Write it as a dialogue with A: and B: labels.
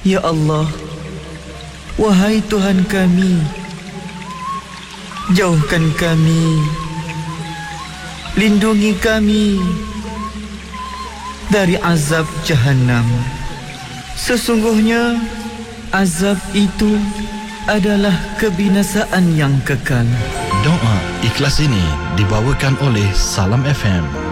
A: Ya Allah, wahai Tuhan kami, jauhkan kami, lindungi kami dari azab Jahannam. Sesungguhnya azab itu adalah kebinasaan yang kekal.
B: Doa ikhlas ini dibawakan oleh Salam FM.